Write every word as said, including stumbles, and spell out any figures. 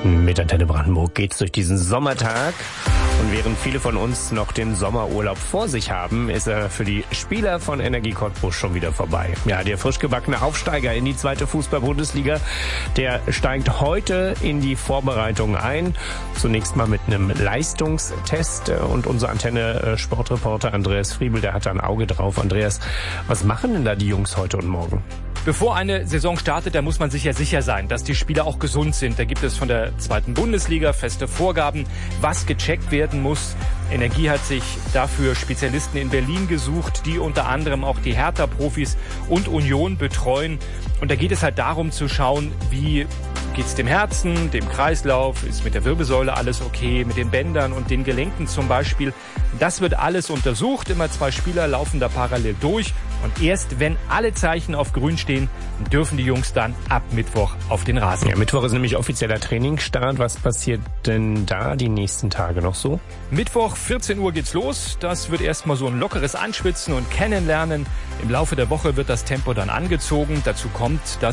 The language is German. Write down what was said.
Mit Antenne Brandenburg geht's durch diesen Sommertag. Und während viele von uns noch den Sommerurlaub vor sich haben, ist er für die Spieler von Energie Cottbus schon wieder vorbei. Ja, der frisch gebackene Aufsteiger in die zweite Fußball-Bundesliga, der steigt heute in die Vorbereitung ein. Zunächst mal mit einem Leistungstest. Und unser Antenne-Sportreporter Andreas Friebel, der hat da ein Auge drauf. Andreas, was machen denn da die Jungs heute und morgen? Bevor eine Saison startet, da muss man sich ja sicher sein, dass die Spieler auch gesund sind. Da gibt es von der zweiten Bundesliga feste Vorgaben, was gecheckt werden muss. Energie hat sich dafür Spezialisten in Berlin gesucht, die unter anderem auch die Hertha-Profis und Union betreuen. Und da geht es halt darum zu schauen, wie geht's dem Herzen, dem Kreislauf, ist mit der Wirbelsäule alles okay, mit den Bändern und den Gelenken zum Beispiel. Das wird alles untersucht, immer zwei Spieler laufen da parallel durch. Und erst wenn alle Zeichen auf grün stehen, dürfen die Jungs dann ab Mittwoch auf den Rasen. Ja, Mittwoch ist nämlich offizieller Trainingsstart. Was passiert denn da die nächsten Tage noch so? Mittwoch, vierzehn Uhr geht's los. Das wird erstmal so ein lockeres Anschwitzen und Kennenlernen. Im Laufe der Woche wird das Tempo dann angezogen. Dazu kommt, dass